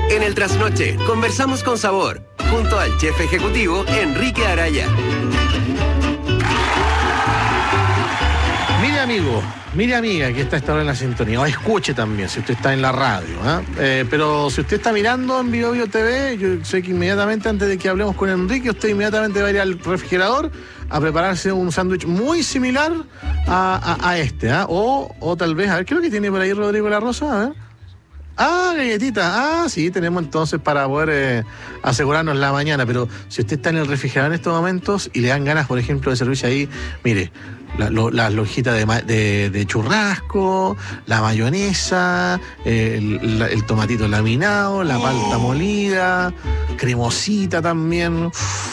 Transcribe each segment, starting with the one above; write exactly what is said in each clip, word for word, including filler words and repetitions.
En el Trasnoche, conversamos con sabor, junto al chef ejecutivo Enrique Araya. Mire amigo, mire amiga que está a esta hora en la sintonía, o escuche también si usted está en la radio, ¿eh? Eh, pero si usted está mirando en Bio Bio T V, yo sé que inmediatamente antes de que hablemos con Enrique, usted inmediatamente va a ir al refrigerador a prepararse un sándwich muy similar a, a, a este, ¿eh? o, o tal vez, a ver, ¿qué es lo que tiene por ahí Rodrigo La Rosa? A ver. Ah, galletita. Ah, sí, tenemos entonces para poder eh, asegurarnos la mañana. Pero si usted está en el refrigerador en estos momentos y le dan ganas, por ejemplo, de servirse ahí, mire, la, lo, las lonjitas de, de, de churrasco, la mayonesa, eh, el, el tomatito laminado, la palta molida, cremosita también.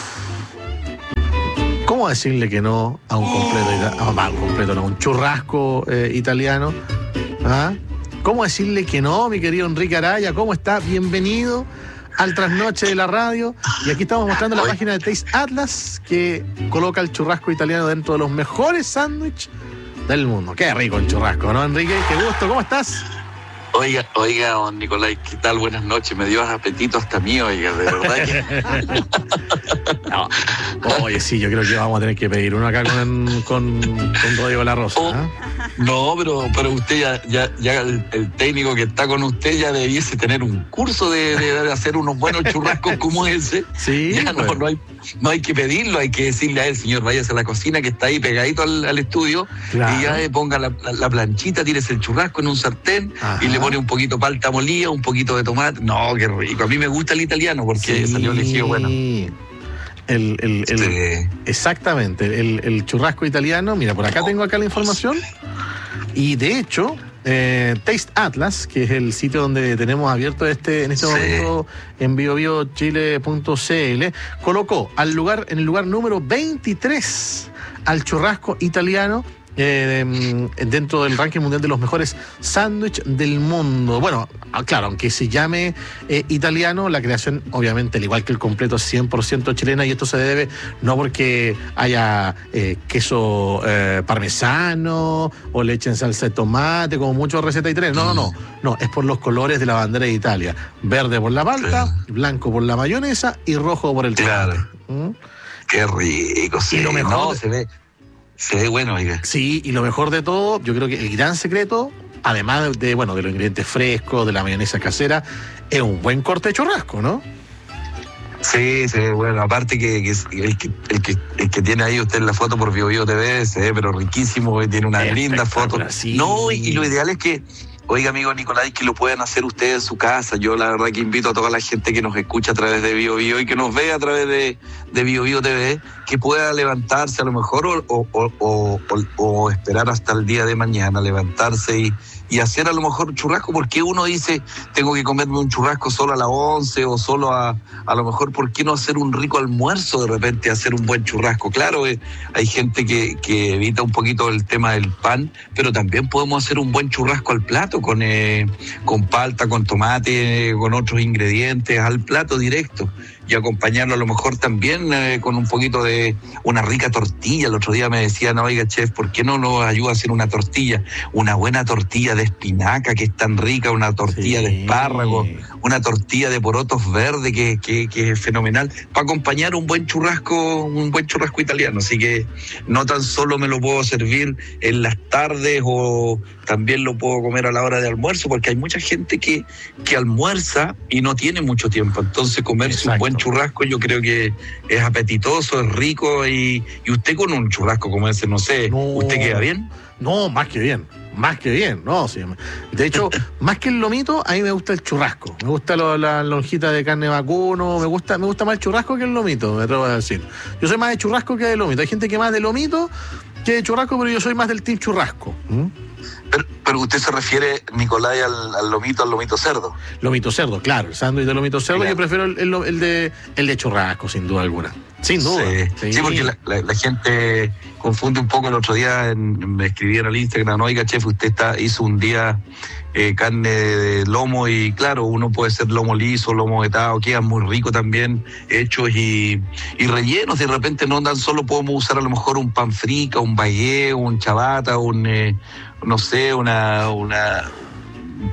¿Cómo decirle que no a un completo, a un completo, no, a un churrasco eh, italiano? ¿Ah? ¿Cómo decirle que no, mi querido Enrique Araya? ¿Cómo está? Bienvenido al Trasnoche de la radio. Y aquí estamos mostrando la página de Taste Atlas, que coloca el churrasco italiano dentro de los mejores sándwiches del mundo. Qué rico el churrasco, ¿no, Enrique? Qué gusto, ¿cómo estás? Oiga, oiga, don Nicolás, ¿qué tal? Buenas noches. Me dio apetito hasta mí, oiga, de verdad que... no. Oye, sí, yo creo que vamos a tener que pedir uno acá con, con, con Rodrigo La Rosa. Oh, ¿eh? No, pero, pero usted ya, ya, ya el, el técnico que está con usted ya debiese tener un curso de, de hacer unos buenos churrascos como ese. Sí. Ya bueno. no, no, hay, no hay que pedirlo, hay que decirle a él, señor, váyase a la cocina que está ahí pegadito al, al estudio, claro. Y ya eh, ponga la, la, la planchita, tírese el churrasco en un sartén. Ajá. Y le pone un poquito palta molida, un poquito de tomate. No, qué rico. A mí me gusta el italiano porque sí. Salió elegido bueno. El, el, el, sí. Exactamente, el, el churrasco italiano. Mira, por acá tengo acá la información. Y de hecho, eh, Taste Atlas, que es el sitio donde tenemos abierto este en este sí. momento en bio bio chile punto c l, colocó al lugar, en el lugar número veintitrés al churrasco italiano. Eh, dentro del ranking mundial de los mejores sándwiches del mundo. Bueno, claro, aunque se llame eh, italiano, la creación, obviamente, al igual que el completo, es cien por ciento chilena, y esto se debe no porque haya eh, queso eh, parmesano o leche en salsa de tomate, como muchos recetas italianas. No, no, no, no, es por los colores de la bandera de Italia. Verde por la palta, blanco por la mayonesa y rojo por el tomate. Claro. ¿Mm? Qué rico, sí. Y lo mejor no, de... se ve... Se ve bueno, oiga. Sí, y lo mejor de todo, yo creo que el gran secreto, además de, bueno, de los ingredientes frescos, de la mayonesa casera, es un buen corte de churrasco, ¿no? Sí, sí, bueno, aparte que, que, el, que, el, que el que tiene ahí usted en la foto por Bio Bio T V, se ve pero riquísimo, tiene una linda foto. Sí. No, y, y lo ideal es que, oiga, amigo Nicolás, que lo puedan hacer ustedes en su casa. Yo la verdad que invito a toda la gente que nos escucha a través de Bio Bio y que nos ve a través de, de Bio Bio T V, que pueda levantarse a lo mejor o, o, o, o, o esperar hasta el día de mañana, levantarse y, y hacer a lo mejor churrasco, porque uno dice, tengo que comerme un churrasco solo a las once o solo a, a lo mejor, ¿por qué no hacer un rico almuerzo de repente, hacer un buen churrasco? Claro, eh, hay gente que, que evita un poquito el tema del pan, pero también podemos hacer un buen churrasco al plato, con, eh, con palta, con tomate, con otros ingredientes, al plato directo. Y acompañarlo a lo mejor también eh, con un poquito de una rica tortilla. El otro día me decían, oiga, chef, ¿por qué no nos ayuda a hacer una tortilla? Una buena tortilla de espinaca, que es tan rica, una tortilla sí. de espárragos, una tortilla de porotos verdes, que, que, que es fenomenal, para acompañar un buen churrasco, un buen churrasco italiano. Así que no tan solo me lo puedo servir en las tardes, o también lo puedo comer a la hora de almuerzo, porque hay mucha gente que, que almuerza y no tiene mucho tiempo. Entonces comerse Exacto. un buen churrasco yo creo que es apetitoso, es rico, y, y usted con un churrasco como ese, no sé, no, ¿usted queda bien? No, más que bien, más que bien, no, sí. De hecho, más que el lomito, a mí me gusta el churrasco, me gusta lo, la lonjita de carne vacuno, me gusta, me gusta más el churrasco que el lomito, me atrevo a decir. Yo soy más de churrasco que de lomito, hay gente que más de lomito que de churrasco, pero yo soy más del team churrasco. ¿Mm? Pero, pero usted se refiere, Nicolás, al, al lomito, al lomito cerdo. Lomito cerdo, claro, el sándwich de lomito cerdo, claro. Yo prefiero el, el, el, de, el de churrasco, sin duda alguna. Sin duda. Sí, sí. sí, porque la, la, la gente confunde un poco. El otro día en, me escribieron al Instagram, oiga, chef, usted está, hizo un día eh, carne de lomo, y claro, uno puede ser lomo liso, lomo vetado, quedan muy rico también, hechos y, y rellenos. De repente no tan solo podemos usar a lo mejor un pan frica, un bayé, un chabata, un... Eh, no sé, una, una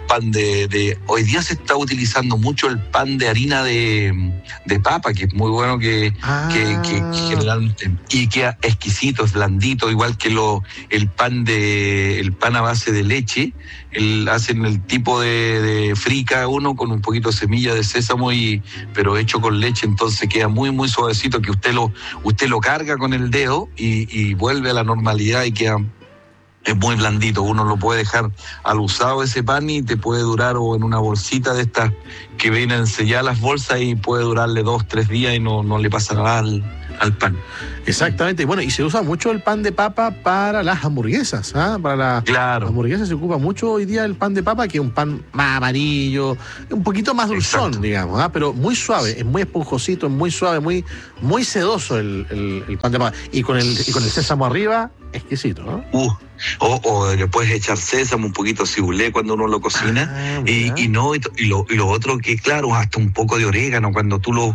pan de, de... Hoy día se está utilizando mucho el pan de harina de, de papa, que es muy bueno, que, ah. que, que, que generalmente... Y queda exquisito, es blandito, igual que lo, el pan de el pan a base de leche. El, hacen el tipo de, de frica uno con un poquito de semilla de sésamo, y, pero hecho con leche, entonces queda muy, muy suavecito, que usted lo, usted lo carga con el dedo y, y vuelve a la normalidad y queda... Es muy blandito, uno lo puede dejar al usado ese pan y te puede durar, o en una bolsita de estas que vienen selladas las bolsas, y puede durarle dos, tres días y no, no le pasa nada al, al pan. Exactamente, bueno, y se usa mucho el pan de papa para las hamburguesas, ¿ah? Para la, claro. las hamburguesas se ocupa mucho hoy día el pan de papa, que es un pan más amarillo, un poquito más dulzón, exacto, digamos, ¿ah? Pero muy suave, es muy esponjosito, es muy suave, muy, muy sedoso el, el, el pan de papa. Y con el, y con el sésamo arriba, exquisito, ¿no? Uh, o, o le puedes echar sésamo, un poquito de cibulet cuando uno lo cocina, ah, y, y no y, y, lo, y lo otro que, claro, hasta un poco de orégano cuando tú lo,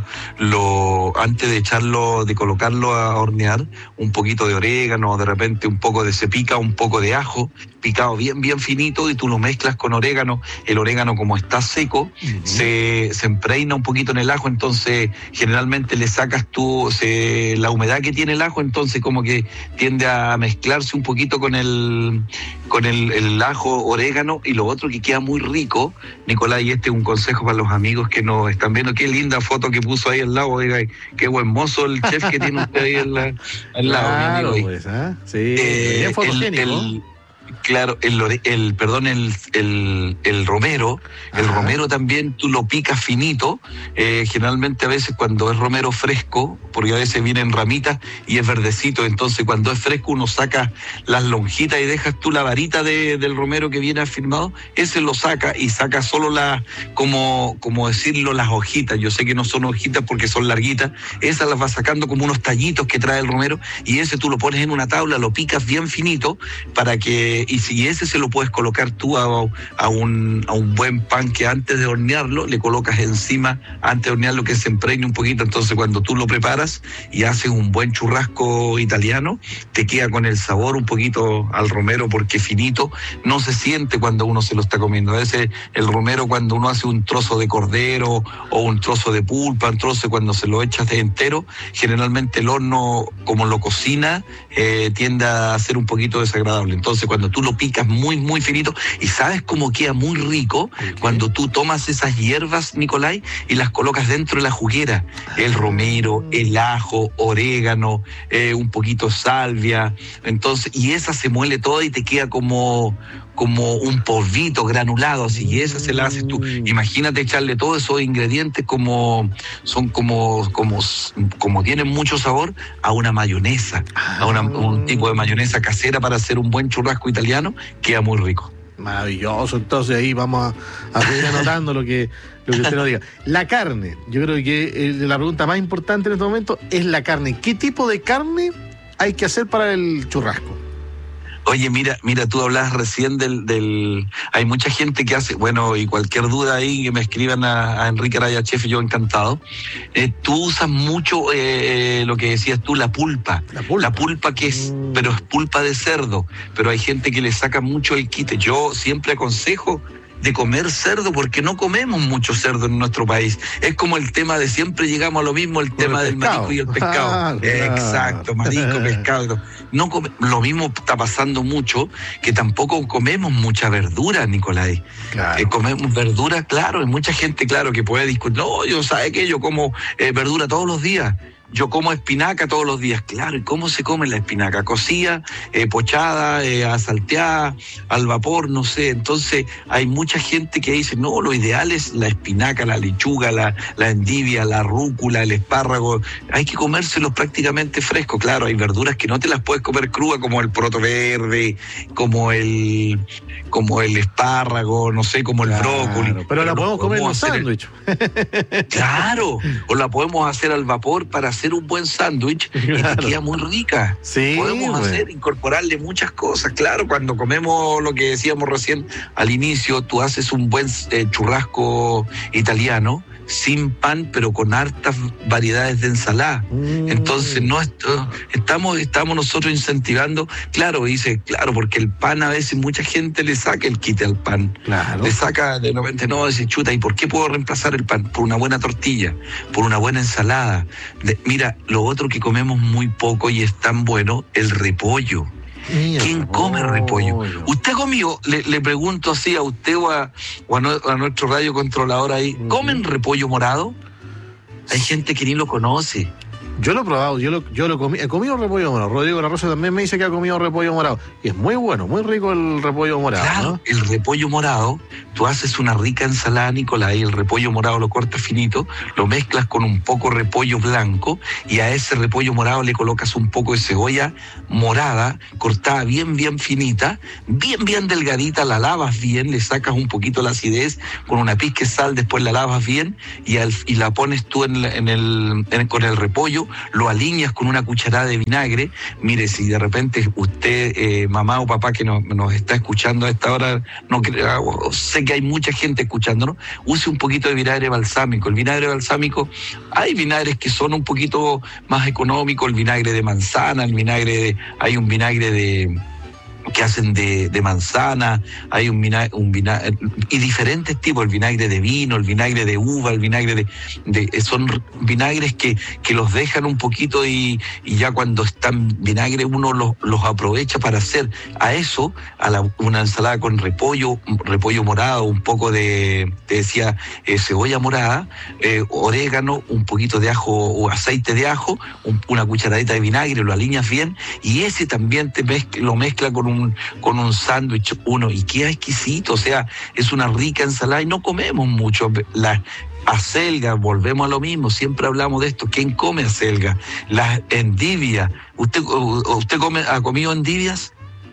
lo antes de echarlo, de colocarlo a hornear, un poquito de orégano, de repente un poco de se pica, un poco de ajo picado bien, bien finito, y tú lo mezclas con orégano. El orégano, como está seco, uh-huh, se, se impregna un poquito en el ajo, entonces generalmente le sacas tú se, la humedad que tiene el ajo, entonces como que tiende a mezclarse un poquito con el con el, el ajo, orégano. Y lo otro que queda muy rico, Nicolás, y este es un consejo para los amigos que nos están viendo, qué linda foto que puso ahí al lado, oiga, qué buen mozo el chef que tiene usted ahí al, al claro, lado, mi amigo. Pues, ¿eh? Sí, eh, bien fotogénico. Claro, el, el perdón, el, el, el romero, el Ajá. romero también tú lo picas finito, eh, generalmente a veces cuando es romero fresco, porque a veces viene en ramitas y es verdecito, entonces cuando es fresco uno saca las lonjitas y dejas tú la varita de, del romero que viene afirmado, ese lo saca y saca solo la, como, como decirlo, las hojitas. Yo sé que no son hojitas porque son larguitas, esas las vas sacando como unos tallitos que trae el romero, y ese tú lo pones en una tabla, lo picas bien finito para que... Y si ese se lo puedes colocar tú a, a, un, a un buen pan que antes de hornearlo, le colocas encima, antes de hornearlo, que se impregne un poquito. Entonces cuando tú lo preparas y haces un buen churrasco italiano, te queda con el sabor un poquito al romero, porque finito no se siente cuando uno se lo está comiendo. A veces el romero, cuando uno hace un trozo de cordero o un trozo de pulpa, un trozo, cuando se lo echas de entero, generalmente el horno, como lo cocina, eh, tiende a ser un poquito desagradable. Entonces cuando tú lo picas muy, muy finito, y sabes cómo queda muy rico, okay, cuando tú tomas esas hierbas, Nicolai, y las colocas dentro de la juguera, el romero, el ajo, orégano, eh, un poquito salvia, entonces, y esa se muele toda y te queda como... como un polvito granulado, así, y esa se la haces tú. Imagínate echarle todos esos ingredientes, como son como como como tienen mucho sabor, a una mayonesa, a una, un tipo de mayonesa casera para hacer un buen churrasco italiano, queda muy rico. Maravilloso, entonces ahí vamos a, a seguir anotando lo que, lo que usted nos diga. La carne, yo creo que eh, la pregunta más importante en este momento es la carne. ¿Qué tipo de carne hay que hacer para el churrasco? Oye, mira, mira, tú hablas recién del, del... Hay mucha gente que hace... Bueno, y cualquier duda ahí que me escriban a, a Enrique Araya Chef, yo encantado. Eh, tú usas mucho eh, lo que decías tú, la pulpa. La pulpa. La pulpa que es... Mm. Pero es pulpa de cerdo. Pero hay gente que le saca mucho el quite. Yo siempre aconsejo de comer cerdo, porque no comemos mucho cerdo en nuestro país. Es como el tema de siempre llegamos a lo mismo, el Con tema el del marisco y el pescado. Ah, Exacto, marisco, pescado. No come, lo mismo está pasando mucho, que tampoco comemos mucha verdura, Nicolai. Claro. Eh, comemos verdura, claro, hay mucha gente, claro, que puede discutir, no, yo sabe que yo como eh, verdura todos los días. Yo como espinaca todos los días. Claro, ¿y cómo se come la espinaca? Cocida, eh, pochada, eh, salteada, al vapor, no sé. Entonces hay mucha gente que dice, no, lo ideal es la espinaca, la lechuga, la, la endivia, la rúcula, el espárrago. Hay que comérselos prácticamente fresco. Claro, hay verduras que no te las puedes comer crudas, como el poroto verde, como el como el espárrago, no sé, como el claro, brócoli. Pero, pero la podemos comer en un sándwich. Claro, o la podemos hacer al vapor para hacer un buen sándwich, claro, y te queda muy rica. Sí, podemos bueno. hacer, incorporarle muchas cosas. Claro, cuando comemos lo que decíamos recién al inicio, tú haces un buen eh, churrasco italiano, sin pan, pero con hartas variedades de ensalada. Mm. Entonces, no esto, estamos, estamos nosotros incentivando, claro, dice, claro, porque el pan a veces mucha gente le saca el quite al pan. Claro. Le saca, de repente, no, dice, chuta, ¿y por qué puedo reemplazar el pan? Por una buena tortilla, por una buena ensalada. De, mira, lo otro que comemos muy poco y es tan bueno, el repollo. Mira, ¿quién come repollo? ¿Usted comió? Le, le pregunto así a usted o a, o a, no, a nuestro radio controlador ahí, ¿comen repollo morado? Hay gente que ni lo conoce. Yo lo he probado, yo lo, yo lo comí, he comido repollo morado. Rodrigo La Rosa también me dice que ha comido repollo morado. Y es muy bueno, muy rico el repollo morado. Claro, ¿no? El repollo morado, tú haces una rica ensalada, Nicolás, y el repollo morado lo cortas finito, lo mezclas con un poco repollo blanco, y a ese repollo morado le colocas un poco de cebolla morada, cortada bien, bien finita, bien, bien delgadita, la lavas bien, le sacas un poquito la acidez, con una pizca de sal, después la lavas bien, y, al, y la pones tú en, la, en, el, en con el repollo, lo alineas con una cucharada de vinagre. Mire, si de repente usted, eh, mamá o papá que nos, nos está escuchando a esta hora, no sé que hay mucha gente escuchándonos, use un poquito de vinagre balsámico. El vinagre balsámico, hay vinagres que son un poquito más económicos, el vinagre de manzana, el vinagre de, hay un vinagre de que hacen de, de manzana, hay un vinagre, un vinagre, y diferentes tipos, el vinagre de vino, el vinagre de uva, el vinagre de, de son vinagres que, que los dejan un poquito y, y ya cuando están vinagre uno los, los aprovecha para hacer a eso, a la, una ensalada con repollo, repollo morado, un poco de, te decía, eh, cebolla morada, eh, orégano, un poquito de ajo o aceite de ajo, un, una cucharadita de vinagre, lo alineas bien, y ese también te mezcla, lo mezcla con un con un sándwich uno, y qué exquisito, o sea, es una rica ensalada y no comemos mucho. La acelga, volvemos a lo mismo, siempre hablamos de esto, ¿quién come acelga? Las endivias, ¿usted, usted come, ha comido endivias?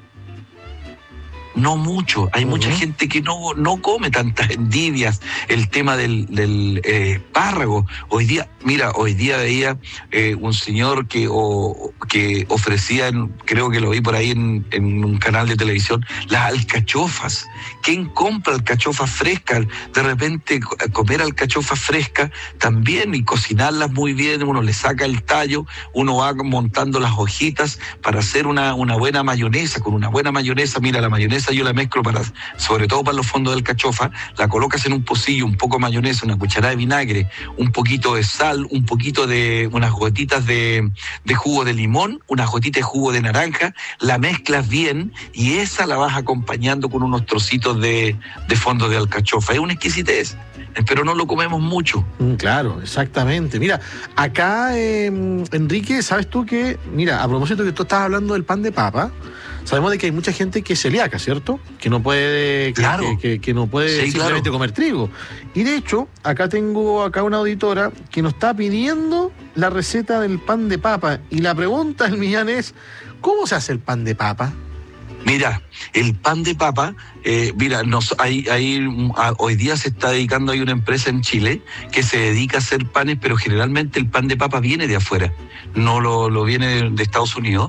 No mucho, hay uh-huh. mucha gente que no, no come tantas endivias, el tema del, del eh, espárrago. Hoy día, mira, hoy día veía eh, un señor que, o, que ofrecía, creo que lo vi por ahí en, en un canal de televisión, las alcachofas. ¿Quién compra alcachofas frescas? De repente comer alcachofas frescas también y cocinarlas muy bien, uno le saca el tallo, uno va montando las hojitas para hacer una, una buena mayonesa. Con una buena mayonesa, mira, la mayonesa yo la mezclo para, sobre todo para los fondos del alcachofa, la colocas en un pocillo, un poco de mayonesa, una cucharada de vinagre, un poquito de sal, un poquito de, unas gotitas de, de jugo de limón, unas gotitas de jugo de naranja, la mezclas bien y esa la vas acompañando con unos trocitos de, de fondo de alcachofa. Es una exquisitez, pero no lo comemos mucho. Claro, exactamente. Mira, acá, eh, Enrique, ¿sabes tú que, mira, a propósito que tú estás hablando del pan de papa, sabemos de que hay mucha gente que es celíaca, ¿cierto? Que no puede, claro. que, que, que no puede sí, simplemente claro. comer trigo. Y de hecho, acá tengo acá una auditora que nos está pidiendo la receta del pan de papa. Y la pregunta del millán es, ¿cómo se hace el pan de papa? Mira, el pan de papa, eh, mira, nos, hay, hay, a, hoy día se está dedicando, hay una empresa en Chile que se dedica a hacer panes, pero generalmente el pan de papa viene de afuera, no lo, lo viene de, de Estados Unidos,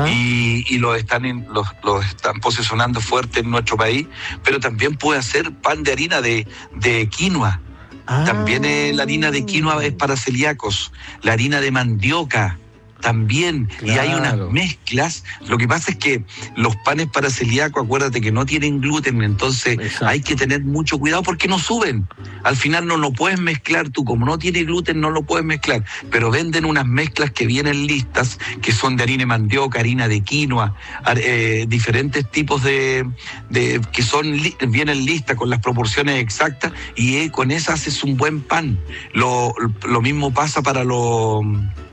y, y lo están en, los, los están posicionando fuerte en nuestro país, pero también puede hacer pan de harina de, de quinoa. Ah. También eh, la harina de quinoa es para celíacos, la harina de mandioca también, claro. Y hay unas mezclas. Lo que pasa es que los panes para celíaco, acuérdate que no tienen gluten, entonces exacto. Hay que tener mucho cuidado porque no suben. Al final no lo puedes mezclar tú, como no tiene gluten no lo puedes mezclar, pero venden unas mezclas que vienen listas, que son de harina de mandioca, harina de quinoa, eh, diferentes tipos de, de que son vienen listas con las proporciones exactas, y eh, con esas haces un buen pan. Lo, lo mismo pasa para los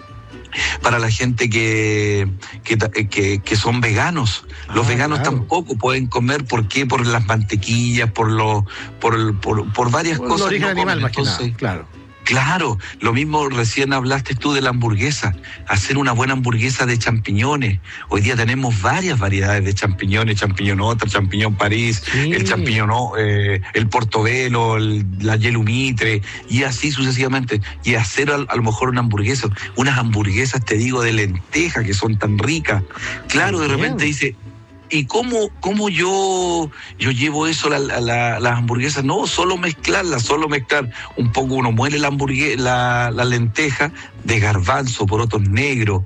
para la gente que, que, que, que son veganos. Los ah, veganos claro. tampoco pueden comer, ¿por qué? Por las mantequillas, por lo, por, por, por varias por cosas. El origen no animal, comen, más entonces, que nada, claro. Claro, lo mismo recién hablaste tú de la hamburguesa, hacer una buena hamburguesa de champiñones. Hoy día tenemos varias variedades de champiñones, champiñón otra, champiñón París, sí. el champiñón, eh, el portobelo, el, la yelumitre, y así sucesivamente. Y hacer a, a lo mejor una hamburguesa, unas hamburguesas, te digo, de lenteja, que son tan ricas. Claro, de repente dice, ¿Y cómo, cómo yo, yo llevo eso a la, la, las hamburguesas? No, solo mezclarlas, solo mezclar un poco, uno muele la hamburguesa, la, la lenteja de garbanzo, porotos negros,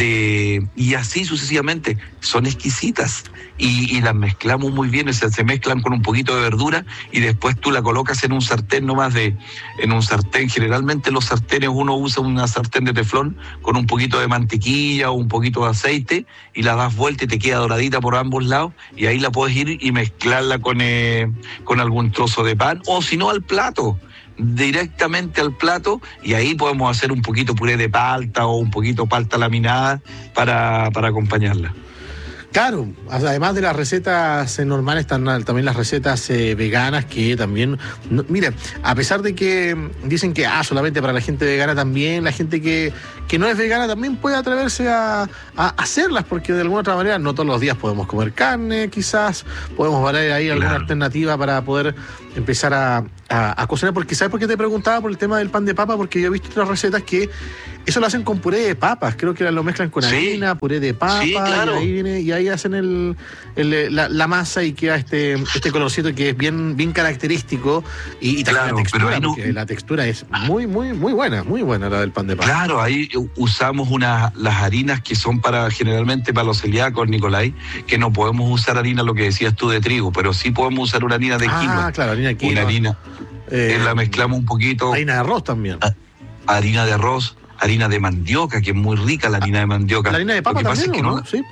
de, y así sucesivamente. Son exquisitas y, y las mezclamos muy bien, o sea, se mezclan con un poquito de verdura y después tú la colocas en un sartén nomás de, en un sartén. Generalmente los sartenes, uno usa una sartén de teflón con un poquito de mantequilla o un poquito de aceite y la das vuelta y te queda doradita por ambos lados y ahí la puedes ir y mezclarla con, eh, con algún trozo de pan o si no al plato, directamente al plato, y ahí podemos hacer un poquito puré de palta o un poquito palta laminada para, para acompañarla. Claro, además de las recetas eh, normales, están también las recetas eh, veganas que también, no, mire, a pesar de que dicen que ah, solamente para la gente vegana, también la gente que, que no es vegana también puede atreverse a, a hacerlas, porque de alguna otra manera no todos los días podemos comer carne, quizás podemos variar ahí alguna claro. alternativa para poder empezar a, a, a cocinar, porque ¿sabes por qué te preguntaba por el tema del pan de papa? Porque yo he visto otras recetas que eso lo hacen con puré de papas, creo que lo mezclan con sí. harina, puré de papa, sí, claro. y ahí viene, y ahí hacen el, el la, la masa y queda este este colorcito que es bien bien característico y, y también claro, la textura, no... porque la textura es muy muy muy buena, muy buena la del pan de papa. Claro, ahí usamos una, las harinas que son para generalmente para los celíacos, Nicolai, que no podemos usar harina, lo que decías tú, de trigo, pero sí podemos usar una harina de ah, quinoa. Ah, claro, harina de quinoa. Una harina, eh, la mezclamos un poquito. Harina de arroz también. Harina de arroz. Harina de mandioca, que es muy rica la harina de mandioca. La harina de papa también, es que ¿no? ¿no? Sí,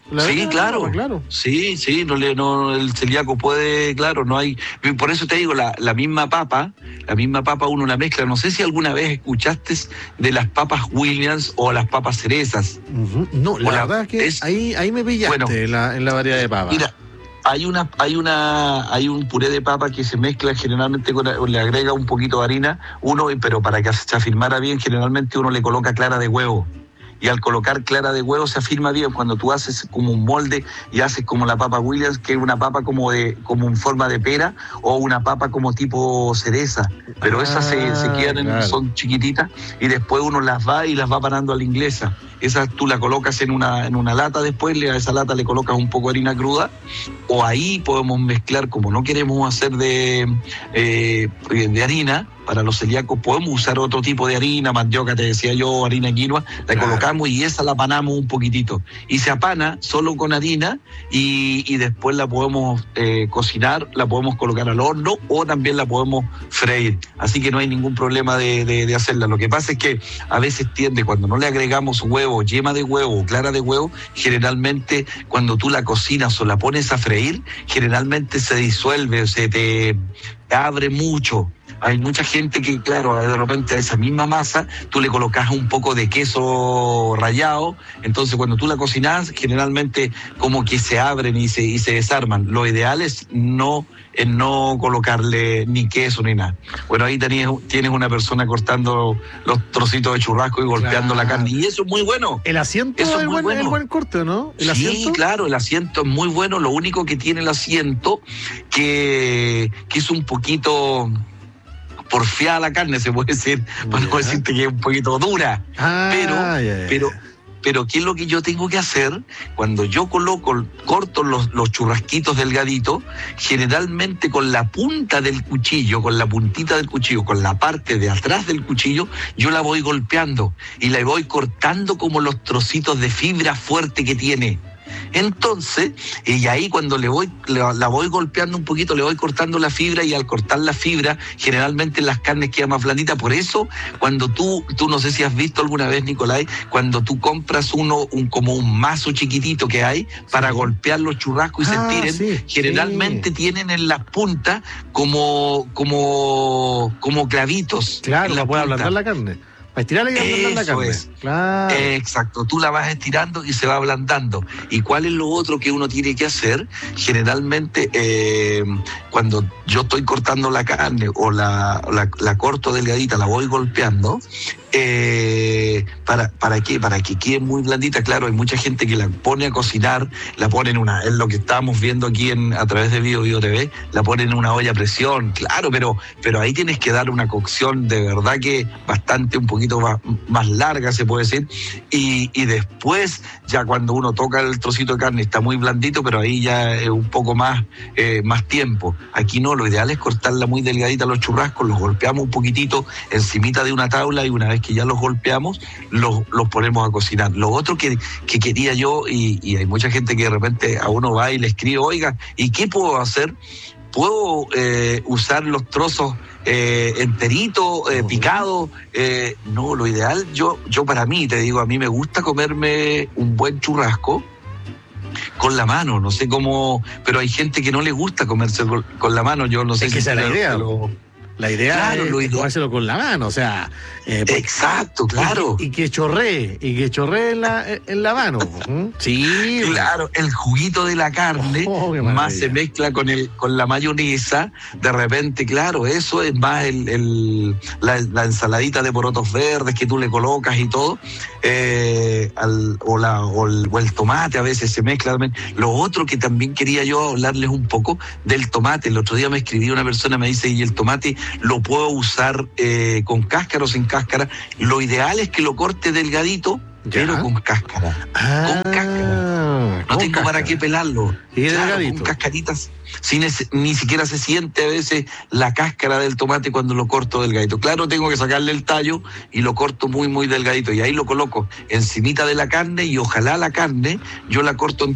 sí claro. Papa, claro. Sí, sí, no, le, no el celíaco puede, claro, no hay... Por eso te digo, la, la misma papa, la misma papa uno la mezcla. No sé si alguna vez escuchaste de las papas Williams o las papas cerezas. Uh-huh. No, la, la verdad es que es, ahí, ahí me pillaste bueno, en, la, en la variedad de papas. Mira, Hay una, hay una, hay un puré de papa que se mezcla generalmente con, le agrega un poquito de harina, uno, pero para que se afirmara bien, generalmente uno le coloca clara de huevo. Y al colocar clara de huevo se afirma bien cuando tú haces como un molde y haces como la papa Williams, que es una papa como de como en forma de pera o una papa como tipo cereza, pero ah, esas se, se quedan en, claro. son chiquititas y después uno las va y las va parando a la inglesa. Esas tú la colocas en una en una lata, después a esa lata le colocas un poco de harina cruda, o ahí podemos mezclar, como no queremos hacer de, eh, de harina, para los celíacos podemos usar otro tipo de harina, mandioca, te decía yo, harina quinoa, la claro. colocamos y esa la apanamos un poquitito. Y se apana solo con harina y, y después la podemos eh, cocinar, la podemos colocar al horno o también la podemos freír. Así que no hay ningún problema de, de, de hacerla. Lo que pasa es que a veces tiende, cuando no le agregamos huevo, yema de huevo, clara de huevo, generalmente cuando tú la cocinas o la pones a freír, generalmente se disuelve, se te abre mucho. Hay mucha gente que, claro, de repente a esa misma masa tú le colocas un poco de queso rallado, entonces cuando tú la cocinas, generalmente como que se abren y se, y se desarman. Lo ideal es no, es no colocarle ni queso ni nada. Bueno, ahí tenés, tienes una persona cortando los trocitos de churrasco y golpeando claro. la carne, y eso es muy bueno. El asiento eso es el, buen, bueno. el buen corte, ¿no? ¿El sí, asiento? Claro, el asiento es muy bueno. Lo único que tiene el asiento que, que es un poquito... porfiada la carne, se puede decir, para yeah. no decirte que es un poquito dura. Ah, pero, yeah. pero, pero ¿qué es lo que yo tengo que hacer? Cuando yo coloco, corto los, los churrasquitos delgaditos, generalmente con la punta del cuchillo, con la puntita del cuchillo, con la parte de atrás del cuchillo, yo la voy golpeando y la voy cortando como los trocitos de fibra fuerte que tiene. Entonces, y ahí cuando le voy, la, la voy golpeando un poquito, le voy cortando la fibra, y al cortar la fibra, generalmente las carnes quedan más blanditas. Por eso, cuando tú, tú no sé si has visto alguna vez, Nicolai, cuando tú compras uno, un como un mazo chiquitito que hay para sí. golpear los churrascos y ah, se tiren, sí, generalmente sí. tienen en las puntas como, como, como clavitos. Claro, la puede ablandar la carne. Para estirarla y ablandar la carne. Es. Claro. Exacto, tú la vas estirando y se va ablandando. ¿Y cuál es lo otro que uno tiene que hacer? Generalmente, eh, cuando yo estoy cortando la carne o la, la, la corto delgadita, la voy golpeando, eh, ¿para, ¿para qué? Para que quede muy blandita. Claro, hay mucha gente que la pone a cocinar, la pone en una, es lo que estamos viendo aquí en, a través de Bio Bio T V, la pone en una olla a presión, claro, pero, pero ahí tienes que dar una cocción de verdad que bastante, un poquito poquito más, más larga, se puede decir, y, y después, ya cuando uno toca el trocito de carne, está muy blandito, pero ahí ya es un poco más, eh, más tiempo. Aquí no, lo ideal es cortarla muy delgadita los churrascos, los golpeamos un poquitito encimita de una tabla y una vez que ya los golpeamos, los, los ponemos a cocinar. Lo otro que, que quería yo, y, y hay mucha gente que de repente a uno va y le escribe, oiga, ¿y qué puedo hacer? ¿Puedo eh, usar los trozos eh, enteritos, eh, picados? Eh, no, lo ideal, yo, yo para mí, te digo, a mí me gusta comerme un buen churrasco con la mano, no sé cómo, pero hay gente que no le gusta comerse con, con la mano, yo no sé es si que esa es la idea. Lo, La idea claro, es, lo es comérselo con la mano, o sea... Eh, porque, exacto, claro. Y, y que chorree, y que chorree en la, en la mano. ¿Mm? Sí. Claro, el juguito de la carne oh, más se mezcla con el con la mayonesa, de repente, claro, eso es más el, el la, la ensaladita de porotos verdes que tú le colocas y todo, eh, al, o, la, o, el, o el tomate a veces se mezcla también. Lo otro que también quería yo hablarles un poco del tomate, el otro día me escribió una persona, me dice, y el tomate lo puedo usar eh, con cáscara o sin cáscara. Lo ideal es que lo corte delgadito, ¿ya? Pero con cáscara. Ah, con cáscara. No tengo cáscara. Para qué pelarlo. Y claro, delgadito. Con cascaritas. Sin ese, ni siquiera se siente a veces la cáscara del tomate cuando lo corto delgadito. Claro, tengo que sacarle el tallo y lo corto muy, muy delgadito. Y ahí lo coloco encimita de la carne y ojalá la carne yo la corto en